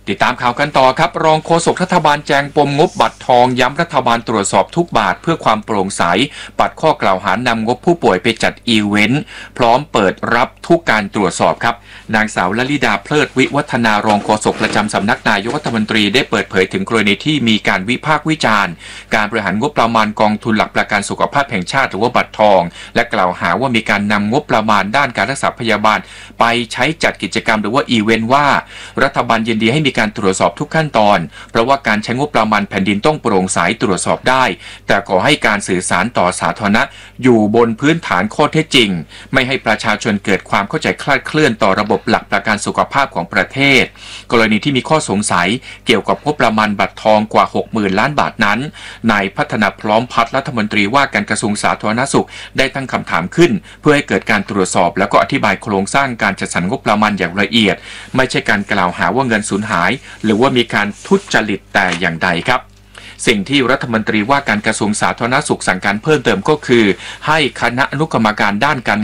ติดตามข่าวกันต่อครับรองโฆษกรัฐบาลแจงปมงบบัตรทองย้ำรัฐบาลตรวจสอบทุกบาทเพื่อความโปร่งใสปัดข้อกล่าวหานำงบผู้ป่วยไปจัดอีเวนต์พร้อมเปิดรับทุกการตรวจสอบครับนางสาวลลิดาเพลิดวิวัฒนารองโฆษกประจำสำนักนายกรัฐมนตรีได้เปิดเผยถึงกรณีที่มีการวิพากษ์วิจารณ์การบริหารงบประมาณกองทุนหลักประกันสุขภาพแห่งชาติหรือว่าบัตรทองและกล่าวหาว่ามีการนำงบประมาณด้านการรักษาพยาบาลไปใช้จัดกิจกรรมหรือว่าอีเวนต์ว่ารัฐบาลยินดีให้มีการตรวจสอบทุกขั้นตอนเพราะว่าการใช้งบประมาณแผ่นดินต้องโปร่งใสตรวจสอบได้แต่ขอให้การสื่อสารต่อสาธารณะอยู่บนพื้นฐานข้อเท็จจริงไม่ให้ประชาชนเกิดความเข้าใจคลาดเคลื่อนต่อระบบหลักประกันสุขภาพของประเทศกรณีที่มีข้อสงสัยเกี่ยวกับงบประมาณบัตรทองกว่า 60,000 ล้านบาทนั้นนายพัฒนาพร้อมพัฒน์รัฐมนตรีว่าการกระทรวงสาธารณสุขได้ตั้งคำถามขึ้นเพื่อให้เกิดการตรวจสอบแล้วก็อธิบายโครงสร้างการจัดสรรงบประมาณอย่างละเอียดไม่ใช่การกล่าวหาว่าเงินสูญหายหรือว่ามีการทุจริตแต่อย่างใดครับสิ่งที่รัฐมนตรีว่าการกระทรวงสาธารณสุขสั่งการเพิ่มเติมก็คือให้คณะอนุกรรมการด้านการ